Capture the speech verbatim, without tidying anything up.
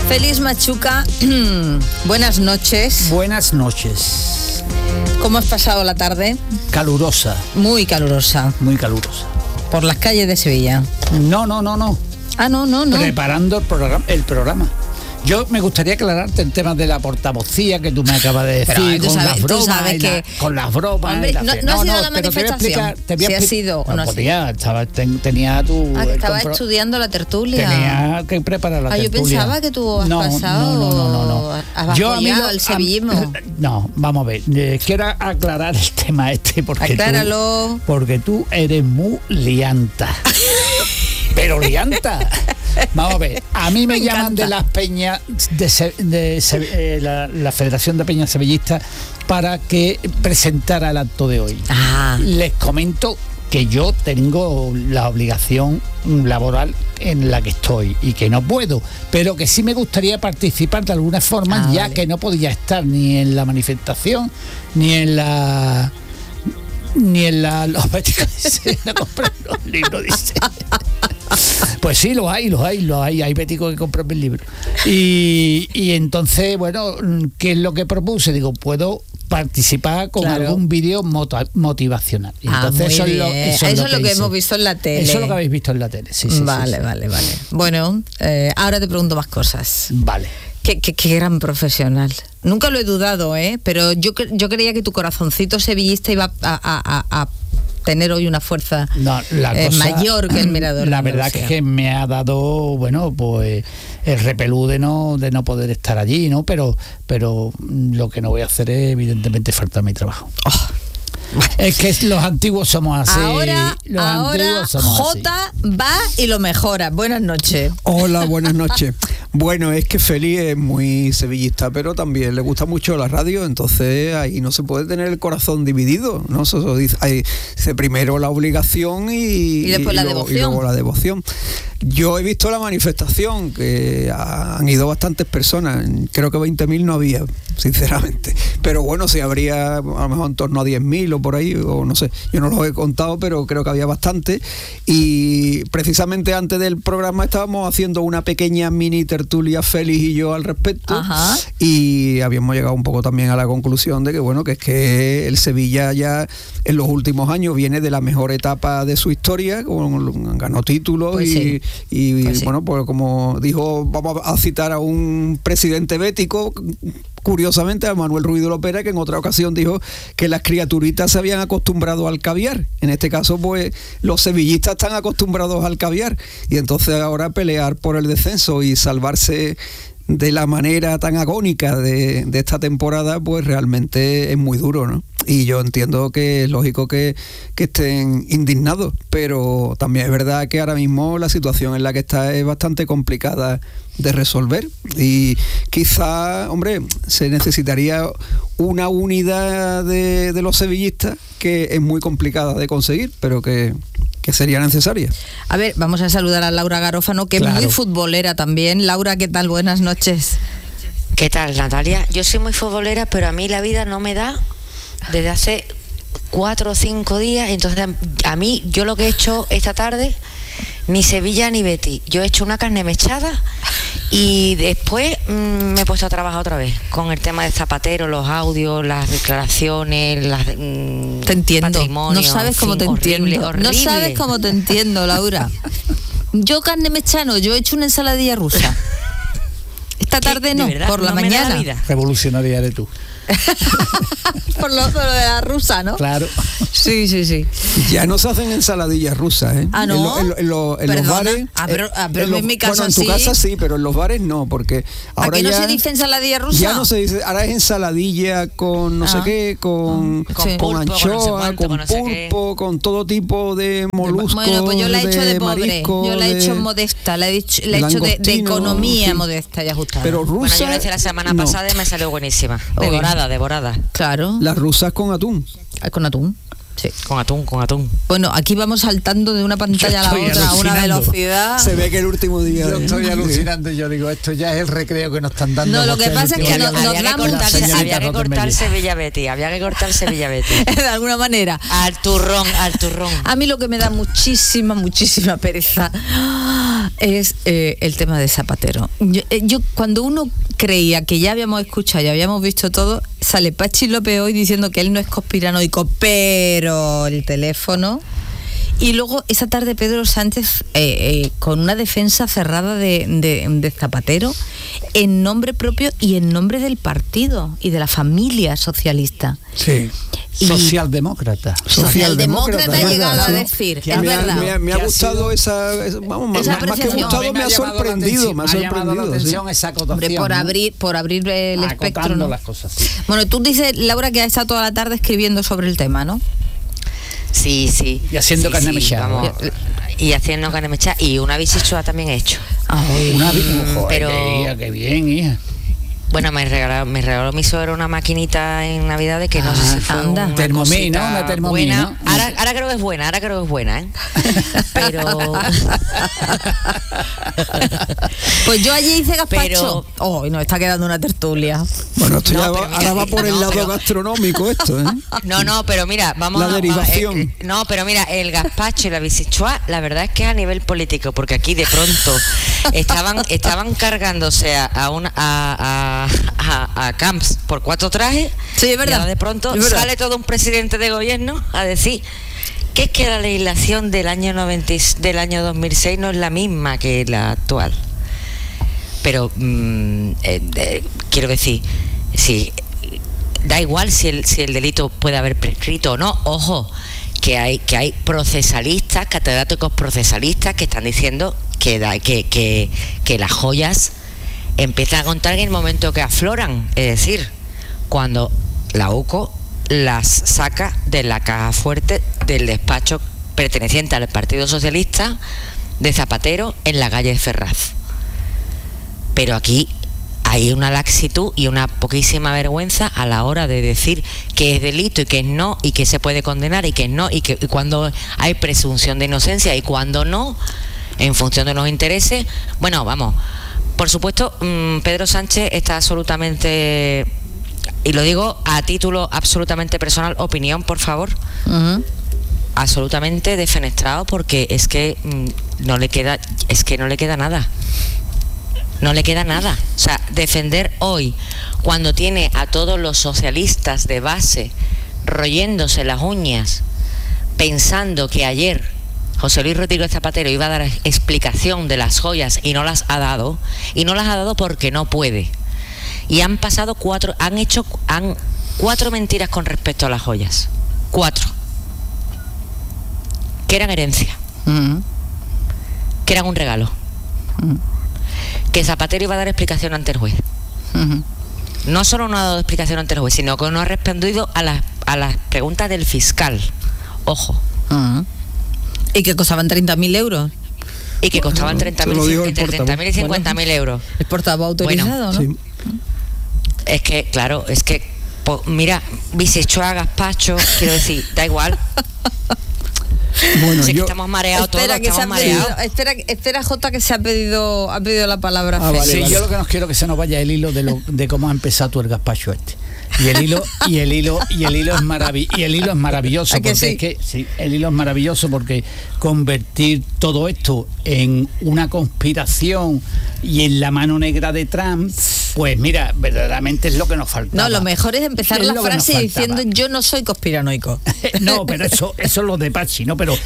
Félix Machuca, buenas noches. Buenas noches. ¿Cómo has pasado la tarde? Calurosa. Muy calurosa. Muy calurosa. Por las calles de Sevilla. No, no, no, no. Ah, no, no, no. Preparando el programa. El programa. Yo me gustaría aclararte el tema de la portavocía que tú me acabas de decir, pero, con, sabes, las bromas, que... la, con las bromas. Hombre, la no, fe... no, no ha sido no, la pero manifestación. Te voy a explicar, te voy a si expli- ha sido no, no podía, estaba, ten, tenía tu... Ah, que estaba compro... estudiando la tertulia. Tenía que preparar la ah, tertulia. Ah, yo pensaba que tú has no, pasado... No, no, no, no. no. Has yo, amigo, el sevillismo. Am... No, vamos a ver. Eh, quiero aclarar el tema este porque Acláralo. tú... Porque tú eres muy lianta. Pero lianta. Vamos a ver, a mí me, me llaman encanta. de las peñas de, Se, de Se, eh, la, la Federación de Peñas Sevillistas para que presentara el acto de hoy. Ah. Les comento que yo tengo la obligación laboral en la que estoy y que no puedo, pero que sí me gustaría participar de alguna forma, ah, ya vale. que no podía estar ni en la manifestación ni en la ni en la los béticos dice, no comprar los libros, dice. Pues sí, los hay, los hay, los hay, hay béticos que compran mis libros. Y, y entonces, bueno, ¿qué es lo que propuse? Digo, puedo participar con claro. algún vídeo motivacional. Y entonces ah, eso, es lo, eso, eso es lo que, que hemos visto en la tele. Eso es lo que habéis visto en la tele, sí, sí. Vale, sí, sí. vale, vale. Bueno, eh, ahora te pregunto más cosas. Vale. Qué, qué, qué gran profesional. Nunca lo he dudado, ¿eh? Pero yo, yo creía que tu corazoncito sevillista iba a, a, a, a tener hoy una fuerza no, la eh, cosa, mayor que el Mirador. La verdad es que me ha dado, bueno, pues el repelú de no, de no poder estar allí, ¿no? Pero, pero lo que no voy a hacer es, evidentemente, faltar mi trabajo. Oh. Es que los antiguos somos así. Ahora, los ahora somos Jota así. va y lo mejora. Buenas noches. Hola, buenas noches. Bueno, es que Félix es muy sevillista, pero también le gusta mucho la radio, entonces ahí no se puede tener el corazón dividido, ¿no? Eso, eso dice, ahí, dice primero la obligación y, y, después y, la luego, devoción. y luego la devoción. Yo he visto la manifestación, que han ido bastantes personas, creo que veinte mil no había, sinceramente. Pero bueno, si habría a lo mejor en torno a diez mil o por ahí, o no sé, yo no los he contado, pero creo que había bastante. Y precisamente antes del programa estábamos haciendo una pequeña mini tertulia, Félix y yo, al respecto. Ajá. Y habíamos llegado un poco también a la conclusión de que, bueno, que es que el Sevilla ya en los últimos años viene de la mejor etapa de su historia, con, ganó títulos pues y... Sí. Y pues bueno, sí. pues como dijo, vamos a citar a un presidente bético, curiosamente a Manuel Ruiz de Lopera, que en otra ocasión dijo que las criaturitas se habían acostumbrado al caviar. En este caso, pues los sevillistas están acostumbrados al caviar. Y entonces ahora pelear por el descenso y salvarse de la manera tan agónica de, de esta temporada, pues realmente es muy duro, ¿no? Y yo entiendo que es lógico que, que estén indignados, pero también es verdad que ahora mismo la situación en la que está es bastante complicada de resolver y quizá, hombre, se necesitaría una unidad de, de los sevillistas que es muy complicada de conseguir, pero que... que sería necesaria. A ver, vamos a saludar a Laura Garófano, que claro. es muy futbolera también. Laura, ¿qué tal? Buenas noches. ¿Qué tal, Natalia? Yo soy muy futbolera, pero a mí la vida no me da desde hace cuatro o cinco días. Entonces, a mí, yo lo que he hecho esta tarde, ni Sevilla ni Betis. Yo he hecho una carne mechada y después mmm, me he puesto a trabajar otra vez con el tema de Zapatero, los audios, las declaraciones, las mmm, te entiendo. patrimonio. No sabes cómo te horrible, entiendo. Horrible. No sabes cómo te entiendo, Laura. Yo carne mechano, yo he hecho una ensaladilla rusa. Esta tarde no, verdad, por la no mañana. Revolucionaria eres tú. por, lo, por lo de la rusa, ¿no? Claro. Sí, sí, sí. Ya no se hacen ensaladillas rusas, ¿eh? Ah, ¿no? En, lo, en, lo, en, lo, en los bares... Ah, pero, ah, pero en, lo, en mi casa bueno, en tu sí. casa sí, pero en los bares no, porque ahora ¿A qué no ya, se dice ensaladilla rusa? Ya no se dice, ahora es ensaladilla con no ah. sé qué, con, ah, con, sí. con anchoa, con, con, no sé pulpo, con todo tipo de moluscos. Bueno, pues yo la he hecho de, de pobre, marisco, yo la he de, hecho modesta, la he hecho, la he hecho de, de economía, sí. modesta y ajustada. Pero rusa, bueno, yo la hice la semana no. pasada y me salió buenísima. Devorada, devorada. Claro. Las rusas con atún. Con atún. Sí. Con atún, con atún. Bueno, aquí vamos saltando de una pantalla a la otra a una velocidad. Se ve que el último día... Yo estoy alucinando y yo digo, esto ya es el recreo que nos están dando. No, lo que pasa es que nos, nos había, damos... que cortar, había que cortar Sevilla Betis, había que cortar Sevilla Betis. De alguna manera. Al turrón, al turrón. A mí lo que me da muchísima, muchísima pereza es eh, el tema de Zapatero. Yo, eh, yo cuando uno creía que ya habíamos escuchado, ya habíamos visto todo, sale Pachi López hoy diciendo que él no es conspiranoico, pero el teléfono. Y luego esa tarde Pedro Sánchez eh, eh, con una defensa cerrada de, de, de Zapatero en nombre propio y en nombre del partido y de la familia socialista. Sí. Y socialdemócrata. Socialdemócrata ha llegado a decir, es me, verdad. Me, me ha gustado esa, esa, vamos, esa más, más que gustado, me ha sorprendido, me ha sorprendido. Sí. Esa Hombre, por ¿no? abrir, por abrir el Acotando espectro, ¿no? las cosas, sí. Bueno, tú dices, Laura, que ha estado toda la tarde escribiendo sobre el tema, ¿no? Sí, sí. Y haciendo sí, carne sí, mechada. vamos, y haciendo carne mechada y una bisichua también he hecho. Ay, Una Mm, pero qué, qué bien, hija. bueno, me regaló, me regaló mi suegro una maquinita en Navidad de que no Ah, sé si fue anda. una Thermomix, ¿no? cosita Una Thermomix, buena. ¿no? Ahora, ahora creo que es buena, ahora creo que es buena, ¿eh? Pero pues yo allí hice gazpacho. Pero- Oh, y nos está quedando una tertulia. Bueno, esto No, ya pero va, mira, ahora va por el no, lado pero- gastronómico esto, ¿eh? no, no, pero mira, vamos La a derivación. eh, no, pero mira, el gazpacho y la bisichua, la verdad es que es a nivel político, porque aquí de pronto estaban estaban cargándose a a, una, a, a, a, a Camps por cuatro trajes. Sí, es verdad. Y ahora de pronto Es verdad. sale todo un presidente de gobierno a decir que es que la legislación del año noventa y- del año dos mil seis no es la misma que la actual. Pero mm, eh, eh, quiero decir, si da igual si el si el delito puede haber prescrito o no, ojo, que hay que hay procesalistas, catedráticos procesalistas que están diciendo que da, que, que que las joyas empiezan a contar en el momento que afloran, es decir, cuando la U C O las saca de la caja fuerte del despacho perteneciente al Partido Socialista de Zapatero en la calle Ferraz. Pero aquí hay una laxitud y una poquísima vergüenza a la hora de decir que es delito y que es no, y que se puede condenar y que es no, y que y cuando hay presunción de inocencia y cuando no, en función de los intereses. Bueno, vamos, por supuesto, mmm, Pedro Sánchez está absolutamente, y lo digo a título absolutamente personal, opinión, por favor, Uh-huh. absolutamente defenestrado, porque es que mmm, no le queda, es que no le queda nada. No le queda nada. O sea, defender hoy, cuando tiene a todos los socialistas de base royéndose las uñas, pensando que ayer José Luis Rodríguez Zapatero iba a dar explicación de las joyas y no las ha dado, y no las ha dado porque no puede. Y han pasado cuatro, han hecho han, cuatro mentiras con respecto a las joyas. Cuatro. Que eran herencia. Uh-huh. Que eran un regalo. Uh-huh. Que Zapatero iba a dar explicación ante el juez. Uh-huh. No solo no ha dado explicación ante el juez, sino que no ha respondido a las, a las preguntas del fiscal. Ojo. Uh-huh. Y que costaban treinta mil euros. Y que costaban treinta mil se lo dijo el entre treinta mil y cincuenta mil euros. El portavoz autorizado, Bueno, ¿no? Sí. Es que, claro, es que, po, mira, bisichua, gazpacho, quiero decir, da igual. Bueno, Si es que yo, estamos mareados todos, Espera, que se estamos ha pedido, mareados. espera, espera, Jota, que se ha pedido, ha pedido la palabra. Ah, Félix. vale, Sí, vale. yo lo que no quiero que se nos vaya el hilo de lo de cómo ha empezado tu el gazpacho este. Y el hilo, y el hilo, y el hilo es maravilloso, y el hilo es maravilloso, ¿A que porque sí? es que sí, el hilo es maravilloso porque convertir todo esto en una conspiración y en la mano negra de Trump, pues mira, verdaderamente es lo que nos faltaba. No, lo mejor es empezar Es la lo que nos frase faltaba. diciendo yo no soy conspiranoico. No, pero eso, eso es lo de Pachi, ¿no? Pero